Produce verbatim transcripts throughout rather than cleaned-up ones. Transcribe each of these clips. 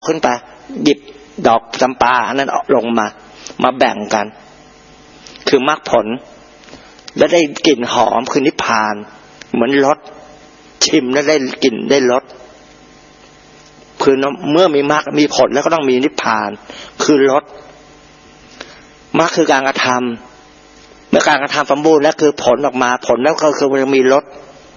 ขึ้นไปหยิบดอกจำปาอันนั้นลงมามาแบ่งกันคือมรรคผลแล้วได้กลิ่นหอมคือนิพพานเหมือนรสชิมแล้วได้กลิ่นได้รสคือเมื่อมีมรรคมีผลแล้วก็ต้องมีนิพพานคือรสมรรคคือการกระทำเมื่อการกระทำสมบูรณ์แล้วคือผลออกมาผลแล้วก็คือมันมีรส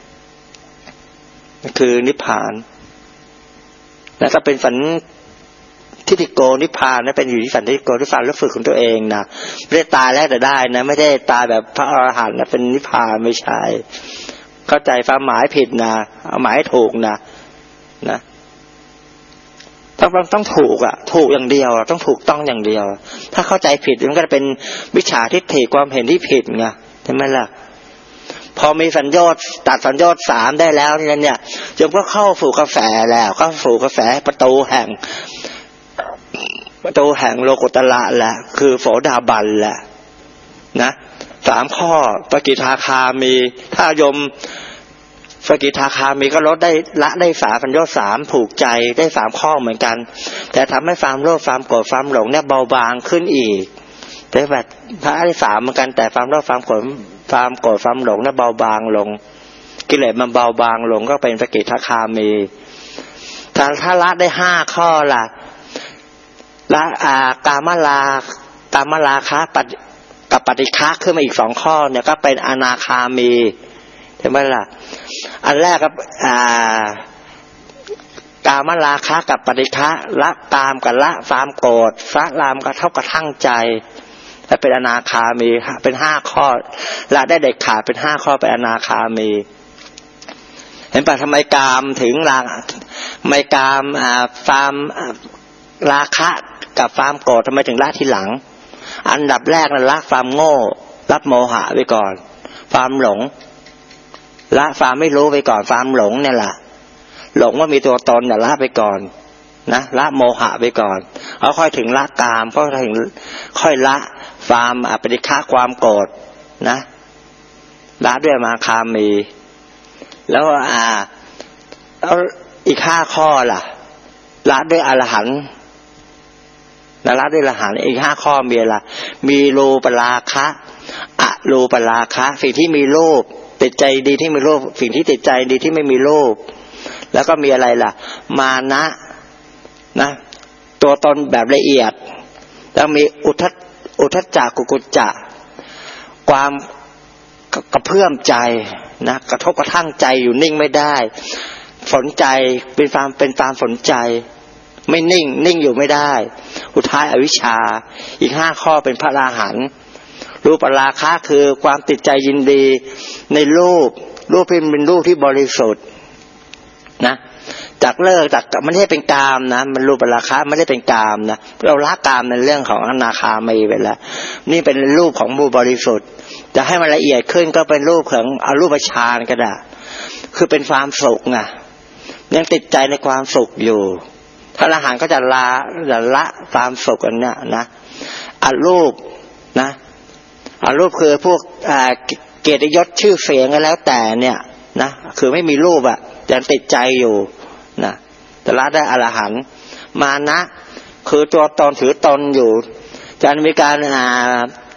คือนิพพานแล้วก็เป็นสันทิฏฐิโกนิพพานนะเป็นอยู่ที่สันทิฏฐิโกนิพพานแล้วฝึกของตัวเองนะไม่ได้ตายแล้วแต่ได้นะไม่ได้ตายแบบพระอรหันต์นะเป็นนิพพานไม่ใช่เข้าใจความหมายผิดนะเอาหมายให้ถูกนะนะต้องต้องถูกอ่ะถูกอย่างเดียวต้องถูกต้องอย่างเดียวถ้าเข้าใจผิดมันก็จะเป็นมิจฉาทิฏฐิความเห็นที่ผิดไงใช่ไหมล่ะพอมีสัญญาตัดสัญญาสามได้แล้วนี่เนี่ยจึงก็เข้าสู่กระแสแล้วเข้าสู่กระแสประตูแห่งประตูแห่งโลกุตระแหละคือโสดาบันแหละนะสามข้อสกิทาคามีถ้ายมสกิทาคามีก็ลดได้ละได้สามสัญญาสามผูกใจได้สามข้อเหมือนกันแต่ทำให้ความโลภความโกรธความหลงเนี่ยเบาบางขึ้นอีกแต่แบบพระได้สามเหมือนกันแต่ความโลภความโกรธความโกรธความหลงเนี่ยเบาบางลงกิเลสมันเบาบางลงก็เป็นสกิทาคามีถ้าถ้าละได้ห้าข้อล่ะละอากามลากามลาคะปัจกับปฏิฆะขึ้นมาอีกสองข้อเนี่ยก็เป็นอนาคามีใช่ไหมล่ะอันแรกก็อ่ากามลาคะกับปฏิฆะละกามกับละความโกรธละลามก็เท่ากับทั้งใจถ้าเป็นอนาคามีเป็นห้าข้อละได้เด็ดขาดเป็นห้าข้อเป็นอนาคามีเห็นป่ะทำไมกามถึงละทำไมกามอ่าความราคะกับความโกรธทำไมถึงละทีหลังอันดับแรกนั้นละความโง่ละโมหะไปก่อนความหลงละความไม่รู้ไปก่อนความหลงเนี่ยแหละหลงว่ามีตัวตนเนี่ยละไปก่อนนะละโมหะไปก่อนแล้วค่อยถึงละกามก็ถึงค่อยละความอปฏิฆะความโกรธนะละด้วยมาคามีแล้วอ่าแล้วอีกห้าข้อล่ะละด้วยอรหันต์ละด้วยอรหันต์อีกห้าข้อมีอะไรมีรูปราคะอรูปราคะสิ่งที่มีรูปติดใจดีที่มีรูปสิ่งที่ติดใจดีที่ไม่มีรูปแล้วก็มีอะไรล่ะมานะนะตัวตนแบบละเอียดแล้วมีอุทอุทจักกุกุจจะความกระเพื่อมใจนะกระทบกระทั่งใจอยู่นิ่งไม่ได้สนใจเป็นความเป็นตามสนใจไม่นิ่งนิ่งอยู่ไม่ได้อุท้ายอวิชชาอีกห้าข้อเป็นพระอรหันต์รูปราคะคือความติดใจยินดีในรูปรูปที่เป็นรูปที่บริสุทธิ์นะจากเลิกจากไม่ได้เป็นกามนะมันรูปราคะไม่ได้เป็นกามนะเราละกามในเรื่องของอนาคามีไปแล้วนี่เป็นรูปของผู้บริสุทธิ์จะให้มันละเอียดขึ้นก็เป็นรูปของอรูปฌานก็ได้คือเป็นความสุขไงยังติดใจในความสุขอยู่พระอรหันต์ก็จะละจะละความสุขอันเนี้ยนะอรูปนะอรูปคือพวกเกียรติยศชื่อเสียงก็แล้วแต่เนี่ยนะคือไม่มีรูปอ่ะยังติดใจอยู่นะแต่ละได้อรหันต์มานะคือตัวตนถือตนอยู่จะมีการอ่า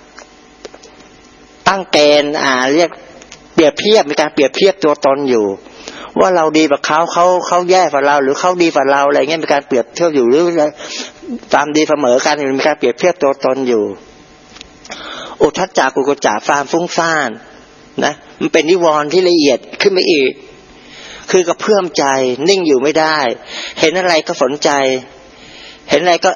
ตั้งเกณฑ์อ่าเรียกเปรียบเทียบมีการเปรียบเทียบตัวตนอยู่ว่าเราดีกว่าเขาเขาเขาแย่กว่าเราหรือเขาดีกว่าเราอะไรเงี้ยมีการเปรียบเทียบอยู่หรือตามดีเสมอกันมีการเปรียบเทียบตัวตนอยู่อุทธัจจะกุกุจจะความฟุ้งซ่านนะมันเป็นนิวรณ์ที่ละเอียดขึ้นไปอีกคือกระเพื่อมใจนิ่งอยู่ไม่ได้เห็นอะไรก็สนใจเห็นอะไรก็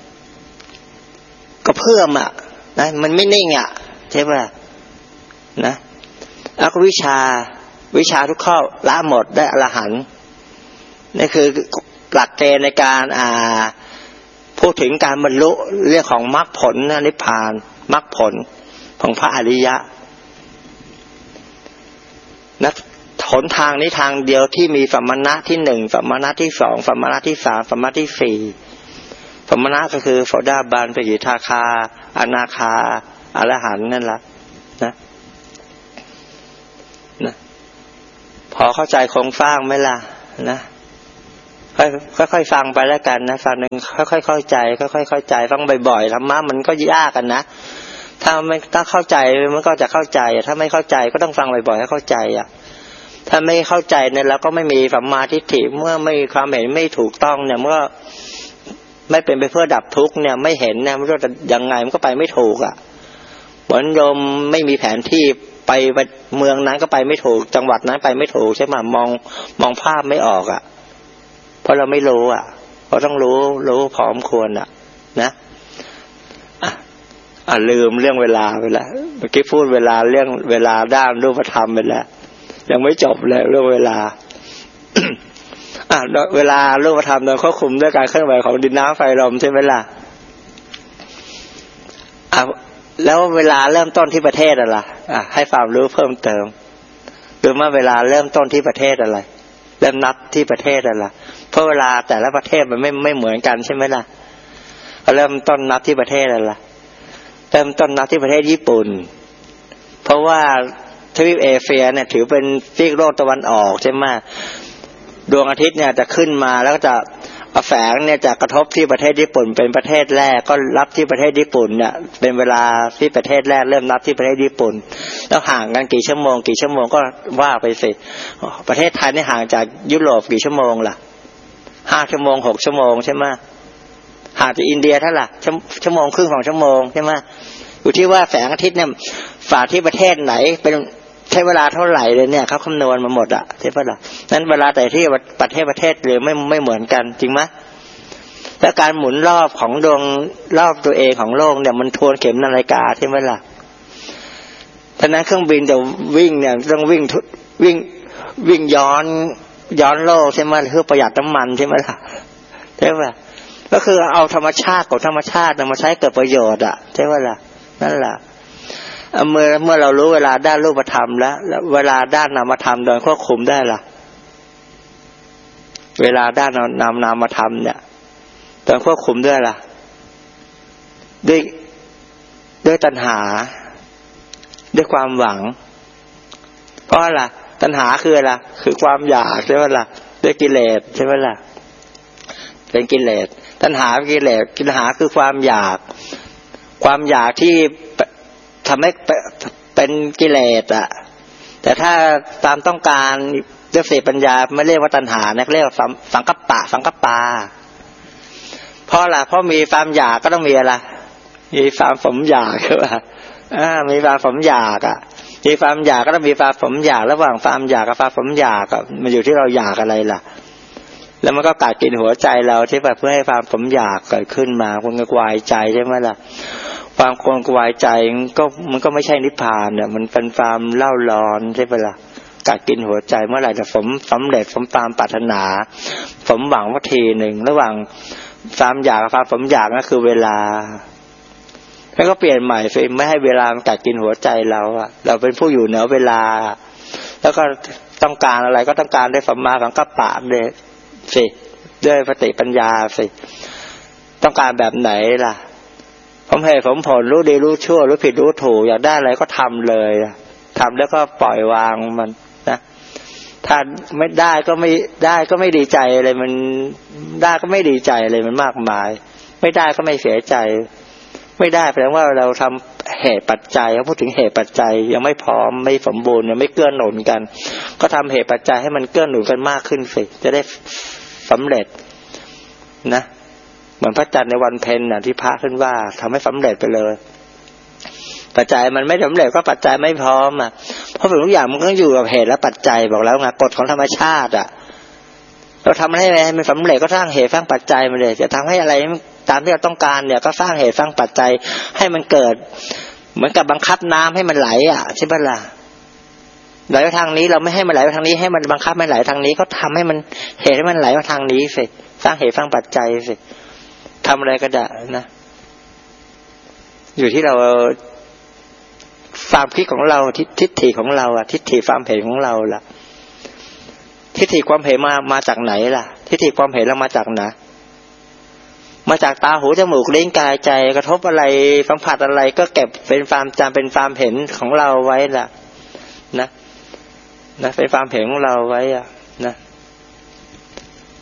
กระเพื่อมอ่ะนะมันไม่นิ่งอ่ะใช่ป่ะนะอวิชชาวิชาทุกข้อละหมดได้อรหันต์นี่คือหลักเกณฑ์ในการอ่าพูดถึงการบรรลุเรื่องของมรรคผลนิพพานมรรคผลของพระอริยะนะหนทางนี้ทางเดียวที่มีสัมมณะที่หนึ่งสัมมณะที่สองสัมมณะที่สามสัมมณะที่สี่สัมมณะก็คือโสดาบันสกิทาคาอนาคาอรหันต์นั่นแหละนะนะพอเข้าใจโครงสร้างไหมล่ะนะเข้าค่อยค่อยๆฟังไปแล้วกันนะฟังหนึ่งค่อยๆเข้าใจค่อยๆเข้าใจฟังบ่อยๆธรรมะมันก็ยากกันนะถ้าไม่ถ้าเข้าใจมันก็จะเข้าใจถ้าไม่เข้าใจก็ต้องฟังบ่อยๆให้เข้าใจอ่ะถ้าไม่เข้าใจเนี่ยเราก็ไม่มีสัมมาทิฏฐิเมื่อไม่ความเห็นไม่ถูกต้องเนี่ยเมื่อไม่เป็นไปเพื่อดับทุกข์เนี่ยไม่เห็นเนี่ยไม่รู้จะยังไงมันก็ไปไม่ถูกอ่ะเหมือนโยมไม่มีแผนที่ไปเมืองนั้นก็ไปไม่ถูกจังหวัดนั้นไปไม่ถูกใช่ไหมมองมองภาพไม่ออกอ่ะเพราะเราไม่รู้อ่ะเราต้องรู้รู้พร้อมควรอ่ะนะอ่ะอ่ะลืมเรื่องเวลาไปแล้วเมื่อกี้พูดเวลาเรื่องเวลาด้านรูปธรรมไปแล้วยังไม่จบเลยเรื่องเวลา อ่ะเวลารูปธรรมโดยควบคุมด้วยการเคลื่อนไหวของดินน้ำไฟลมใช่ไหมล่ะอ่ะแล้วเวลาเริ่มต้นที่ประเทศอะไรอ่ะให้ความรู้เพิ่มเติมหรือว่าเวลาเริ่มต้นที่ประเทศอะไรเริ่มนับที่ประเทศอะไรเพราะเวลาแต่ละประเทศมันไม่ไม่เหมือนกันใช่ไหมล่ะเริ่มต้นนับที่ประเทศอะไรเริ่มต้นนับที่ประเทศญี่ปุ่นเพราะว่าทวีปเอเชียเนี่ยถือเป็นซีกโลกตะวันออกใช่ไหมดวงอาทิตย์เนี่ยจะขึ้นมาแล้วก็จะแฝงเนี่ยจะกระทบที่ประเทศญี่ปุ่นเป็นประเทศแรกก็รับที่ประเทศญี่ปุ่นเนี่ยเป็นเวลาที่ประเทศแรกเริ่มนับที่ประเทศญี่ปุ่นแล้วห่างกันกี่ชั่วโมงกี่ชั่วโมงก็ว่าไปสิประเทศไทยนี่ห่างจากยุโรปกี่ชั่วโมงล่ะห้าชั่วโมงหกชั่วโมงใช่ไหมห่างจากอินเดียเท่าไหร่ชั่วโมงครึ่งสองชั่วโมงใช่ไหมอยู่ที่ว่าแสงอาทิตย์เนี่ยฝ่าที่ประเทศไหนเป็นใช้เวลาเท่าไหร่เลยเนี่ยเขาคำนวณมาหมดอะใช่ปะล่ะนั้นเวลาแต่ที่ประเทศประเทศเลยไม่ไม่เหมือนกันจริงไหมแล้วการหมุนรอบของดวงรอบตัวเองของโลกเนี่ยมันทวนเข็มนาฬิกาใช่ไหมล่ะฉะนั้นเครื่องบินจะวิ่งเนี่ยต้องวิ่งวิ่งวิ่งย้อนย้อนโลกใช่ไหมเพื่อประหยัดน้ำมันใช่ไหมล่ะใช่ปะก็คือเอาธรรมชาติกับธรรมชาติมาใช้เกิดประโยชน์อะใช่ปะล่ะนั่นแหละเมื่อเมื่อเรารู้เวลาด้านรูปธรรมแล้วเวลาด้านนามธรรมโดยควบคุมได้ล่ะเวลาด้านนามนามธรรมเนี่ยโดยควบคุมด้วยล่ะด้วยด้วยตัณหาด้วยความหวังเพราะอะไรตัณหาคืออะไรคือความอยากใช่ไหมล่ะด้วยกิเลสใช่ไหมล่ะเป็นกิเลสตัณหาเป็นกิเลสตัณหาคือความอยากความอยากที่ทำให้เป็นกิเลสอ่ะแต่ถ้าตามต้องการด้วยสติปัญญาไม่เรียกว่าตัณหานะเรียกว่าสังกัปปะสังกัปปาเพราะอะไรเพราะมีความอยากก็ต้องมีอะไรมีความสมอยากใช่ป่ะอ่ามีความสมอยากอ่ะมีความอยากก็ต้องมีความสมอยากระหว่างความอยากกับความสมอยากอ่ะมันอยู่ที่เราอยากอะไรล่ะแล้วมันก็กัดกินหัวใจเราที่แบบเพื่อให้ความสมอยากเกิดขึ้นมาคนก็วายใจใช่ไหมล่ะความควรกวายใจก็มันก็ไม่ใช่นิพพานเนี่ยมันเป็นความเล่าร้อนใช่ปะล่ะกัดกินหัวใจเมื่อไหร่จะสมสำเร็จสมตามปรารถนาสมหวังว่าทีหนึ่งระหว่างความอยากกับความสมอยากนั่นคือเวลาแล้วก็เปลี่ยนใหม่สิไม่ให้เวลามันกัดกินหัวใจเราอะเราเป็นผู้อยู่เหนือเวลาแล้วก็ต้องการอะไรก็ต้องการได้สัมมาสังกัปปะเลยสิด้วยสติปัญญาสิต้องการแบบไหนล่ะผมเหตุผมผลรู้ดีรู้ชั่วรู้ผิดรู้ถูกอยากได้อะไรก็ทำเลยทำแล้วก็ปล่อยวางมันนะถ้าไม่ได้ก็ไม่ได้ก็ไม่ดีใจอะไรมันได้ก็ไม่ดีใจอะไรมันมากมายไม่ได้ก็ไม่เสียใจไม่ได้แปลว่าเราทำเหตุปัจจัยเขาพูดถึงเหตุปัจจัยยังไม่พร้อมไม่สมบูรณ์ยังไม่เกื้อหนุนกันก็ทำเหตุปัจจัยให้มันเกื้อหนุนกันมากขึ้นสิจะได้สำเร็จนะเหมือนพระจันทร์ในวันเพ็ญน่ะที่พระขึ้นว่าทำให้สำเร็จไปเลยปัจจัยมันไม่สำเร็จก็ปัจจัยไม่พร้อมอ่ะเพราะทุกอย่างมันต้องอยู่กับเหตุและปัจจัยบอกแล้วไงกฎของธรรมชาติอ่ะเราทำให้ให้มันสำเร็จก็สร้างเหตุสร้างปัจจัยมาเลยจะทำให้อะไรตามที่เราต้องการเนี่ยก็สร้างเหตุสร้างปัจจัยให้มันเกิดเหมือนกับบังคับน้ำให้มันไหลอ่ะใช่ป่ะล่ะไหลไปทางนี้เราไม่ให้มันไหลไปทางนี้ให้มันบังคับมันไหลทางนี้ก็ทำให้มันเหตุให้มันไหลมาทางนี้สิสร้างเหตุสร้างปัจจัยสิทำอะไรก็ได้นะอยู่ที่เราความคิดของเราทิฏฐิของเราอะทิฏฐิความเห็นของเราล่ะทิฏฐิความเห็นมามาจากไหนล่ะทิฏฐิความเห็นเรามาจากไหนมาจากตาหูจมูกลิ้นกายใจกระทบอะไรสัมผัสอะไรก็เก็บเป็นความจำเป็นความเห็นของเราไว้ล่ะนะนะเป็นความเห็นของเราไว้อะนะ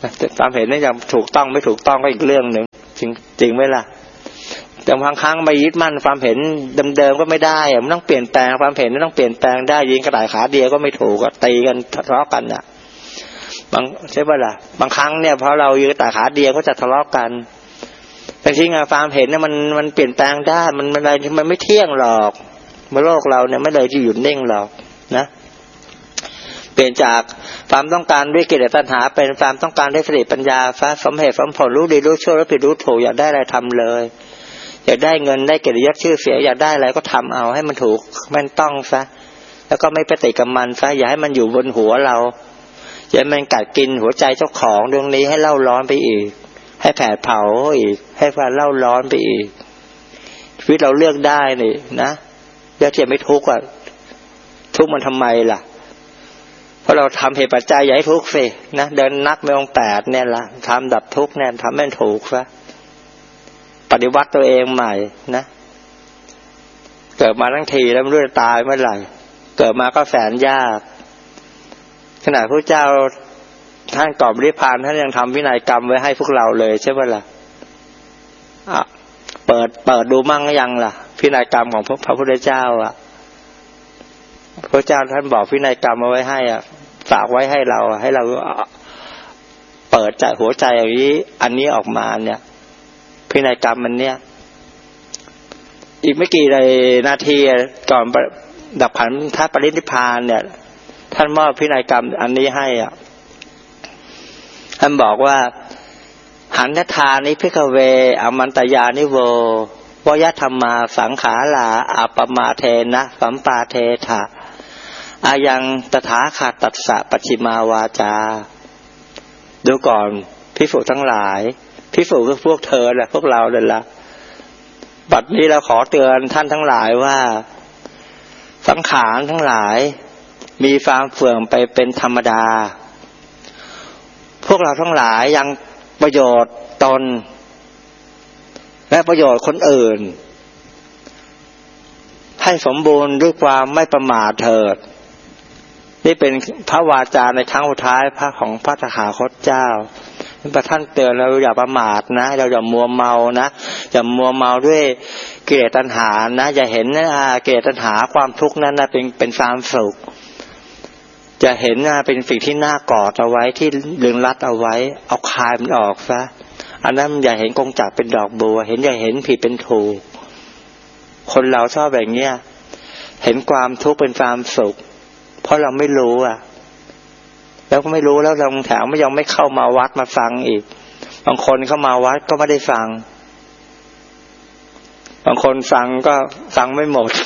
ความเห็นนี่ยังถูกต้องไม่ถูกต้องก็อีกเรื่องหนึ่งจริงจริงไหมล่ะแต่บางครั้งไปยึดมั่นความเห็นเดิมๆก็ไม่ได้มันต้องเปลี่ยนแปลงความเห็นมันต้องเปลี่ยนแปลงได้ยิงกระต่ายขาเดียวก็ไม่ถูกก็ตีกันทะเลาะกันอ่ะบางใช่ป่ะล่ะบางครั้งเนี่ยเพราะเรายืนกระต่ายขาเดียวก็จะทะเลาะกันแต่จริงๆความเห็นเนี่ยมันมันเปลี่ยนแปลงได้มันมันอะไรมันไม่เที่ยงหรอกเมื่อโลกเราเนี่ยไม่เลยที่หยุดนิ่งหรอกนะเปลี่ยนจากความต้องการด้วยกิเลสตัณหาเป็นความต้องการด้วยสติปัญญาฟ้าสมเหตุสมผลรู้ดีรู้ชั่วรู้ผิดรู้ถูกอยากได้อะไรทำเลยอยากได้เงินได้เกียรติยศชื่อเสียงอยากได้อะไรก็ทำเอาให้มันถูกมันต้องซะแล้วก็ไม่ไปติดกับมันซะอย่าให้มันอยู่บนหัวเราอย่าให้มันกัดกินหัวใจเจ้าของดวงนี้ให้เล่าร้อนไปอีกให้แผดเผาอีกให้ฟ้าเล่าร้อนไปอีกชีวิตเราเลือกได้นี่นะอย่าเจ็บไม่ทุกข์อ่ะทุกข์มันทำไมล่ะเพราะเราทำเหตุปัจจัยอย่าให้ทุกข์สินะเดินนักไม่องแปดเนี่ยละทำดับทุกข์เนี่ยทำให้ถูกซะปฏิวัติตัวเองใหม่นะเกิดมาทั้งทีแล้วไม่รู้จะตายเมื่อไหร่เกิดมาก็แสนยากขณะพระเจ้าท่านก่อนนิพพานท่านยังทำวินัยกรรมไว้ให้พวกเราเลยใช่ไหมล่ะอ่ะเปิดเปิดดูมั่งยังล่ะวินัยกรรมของพระพุทธเจ้าอ่ะพระเจ้าท่านบอกวินัยกรรมเอาไว้ให้อ่ะฝากไว้ให้เราให้เราเปิดใจหัวใจอย่างนี้อันนี้ออกมาเนี่ยพินัยกรรมมันเนี่ยอีกไม่กี่นาทีก่อนดับขันธปรินิพพานเนี่ยท่านมอบพินัยกรรมอันนี้ให้อ่ะท่านบอกว่าหันทานิภิกขเวอมันตยานิโววยธรรมาสังขาราอัปปมาเทนะสัมปาเทถะอายังตถาคตัสสะปัจฉิมาวาจาดูก่อนภิกษุทั้งหลายภิกษุคือพวกเธอแหละพวกเราเลยละบัดนี้เราขอเตือนท่านทั้งหลายว่าสังขารทั้งหลายมีความเฟื่องไปเป็นธรรมดาพวกเราทั้งหลายยังประโยชน์ตนและประโยชน์คนอื่นให้สมบูรณ์ด้วยความไม่ประมาทเถิดนี่เป็นพระวาจาในครั้งสุดท้ายพระของพระตถาคตเจ้าพระท่านเตือนเราอย่าประมาทนะเราอย่ามัวเมานะอย่ามัวเมาด้วยกิเลสตัณหานะอย่าเห็นนะกิเลสตัณหาความทุกข์นั้นนะเป็นเป็นความสุขจะเห็นนะเป็นสิ่งที่น่ากอดเอาไว้ที่ลึงรัดเอาไว้เอาคายมันออกซะอันนั้นอย่าเห็นกงจักรเป็นดอกบัวเห็นอย่าเห็นผิดเป็นถูกคนเราชอบแบบเนี้ยเห็นความทุกข์เป็นความสุขเพราะเราไม่รู้อ่ะแล้วก็ไม่รู้แล้วเราแถวไม่ยอมไม่เข้ามาวัดมาฟังอีกบางคนเข้ามาวัดก็ไม่ได้ฟังบางคนฟังก็ฟังไม่หมด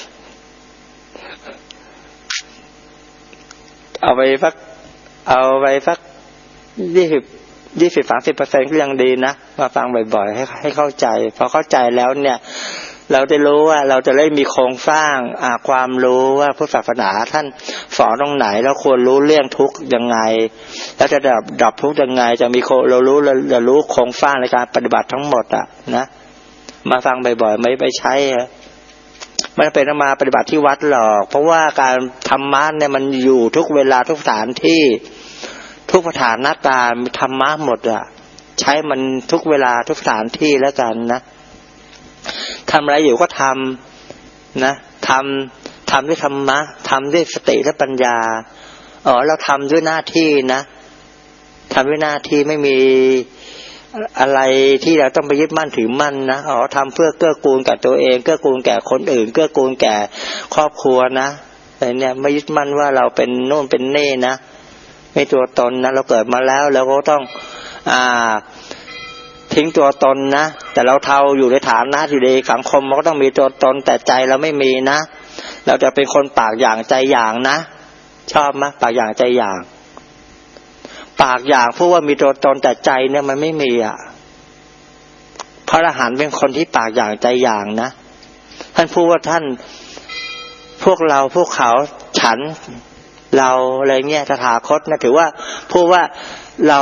เอาไปสักเอาไปสักยี่สิบยี่สิบสามสิบเปอร์เซ็นต์ก็ยังดีนะมาฟังบ่อยๆให้ให้เข้าใจพอเข้าใจแล้วเนี่ยเราจะรู้ว่าเราจะได้มีโครงสร้างอ่าความรู้ว่าพุทธศาสนาท่านสอนตรงไหนแล้วควรรู้เรื่องทุกข์ยังไงแล้วจะดับดับทุกข์ยังไงจะมีเรารู้เราจะรู้โครงสร้างในการปฏิบัติทั้งหมดอ่ะนะมาฟังบ่อยๆไม่ไปใช้ไม่เป็นมาปฏิบัติที่วัดหรอกเพราะว่าการธรรมะเนี่ยมันอยู่ทุกเวลาทุกสถานที่ทุกสถานการณ์ธรรมะหมดอ่ะใช้มันทุกเวลาทุกสถานที่แล้วกันนะทำอะไรอยู่ก็ทำนะทำทำด้วยธรรมะทำด้วยสติและปัญญาอ๋อเราทำด้วยหน้าที่นะทำด้วยหน้าที่ไม่มีอะไรที่เราต้องไปยึดมั่นถือมั่นนะอ๋อทำเพื่อเกื้อกูลกับตัวเองเกื้อกูลแก่คนอื่นเกื้อกูลแก่ครอบครัวนะแต่เนี่ยไม่ยึดมั่นว่าเราเป็นโน่นเป็นนี่นะไม่ตัวตนนะเราเกิดมาแล้วเราก็ต้องอ่าทิ้งตัวตนนะแต่เราเท่าอยู่ในฐานะอยู่ในสังคมมันก็ต้องมีตัวตนแต่ใจเราไม่มีนะเราจะเป็นคนปากอย่างใจอย่างนะชอบไหมปากอย่างใจอย่างปากอย่างพูดว่ามีตัวตนแต่ใจเนี่ยมันไม่มีอ่ะพระอรหันต์เป็นคนที่ปากอย่างใจอย่างนะท่านพูดว่าท่านพวกเราพวกเขาฉันเราอะไรเงี้ยตถาคตนะถือว่าพูดว่าเรา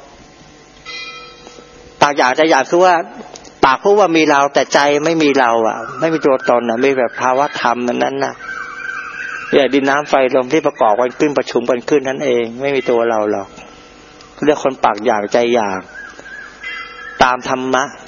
ปากอย่างใจอย่างคือว่าปากพูดว่ามีเราแต่ใจไม่มีเราอ่ะไม่มีตัวตนอ่ะไม่แบบภาวะธรรมนั้นน่ะเนี่ยดินน้ำไฟลมที่ประกอบกันขึ้นประชุมกันขึ้นนั่นเองไม่มีตัวเราหรอกเรียกคนปากอย่างใจอย่างตามธรรมะ